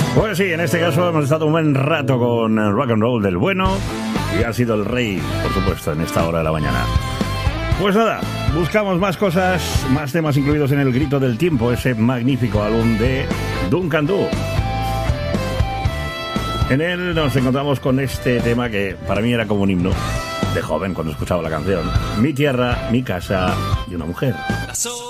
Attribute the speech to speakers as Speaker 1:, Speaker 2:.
Speaker 1: Pues sí, en este caso hemos estado un buen rato con el rock and roll del bueno y ha sido el rey, por supuesto, en esta hora de la mañana. Pues nada, buscamos más cosas, más temas incluidos en El Grito del Tiempo, ese magnífico álbum de Duncan Du. En él nos encontramos con este tema que para mí era como un himno de joven cuando escuchaba la canción. Mi tierra, mi casa y una mujer.